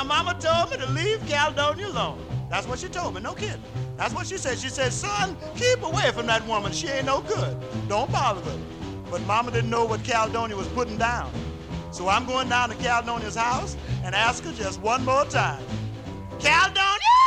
Now, Mama told me to leave Caledonia alone. That's what she told me, no kidding. That's what she said. She said, son, keep away from that woman. She ain't no good. Don't bother with her. But Mama didn't know what Caledonia was putting down. So I'm going down to Caledonia's house and ask her just one more time. Caledonia!